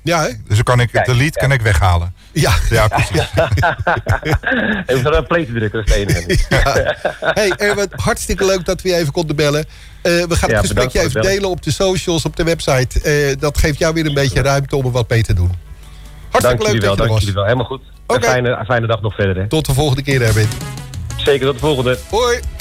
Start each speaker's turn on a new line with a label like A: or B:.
A: Ja, hè?
B: Dus dan kan ik
C: Kijk,
B: delete kan ik weghalen.
A: Ja,
B: precies.
C: Even een play te drukken, dat is het enige.
A: Hey, Erwin, hartstikke leuk dat we je even konden bellen. We gaan het gesprekje even delen op de socials, op de website. Dat geeft jou weer een beetje ruimte om er wat mee te doen. Hartstikke leuk dat je er was.
C: Dank jullie wel, helemaal goed.
A: Okay.
C: Een fijne dag nog verder. Hè.
A: Tot de volgende keer, Erwin.
C: Zeker, tot de volgende.
A: Hoi.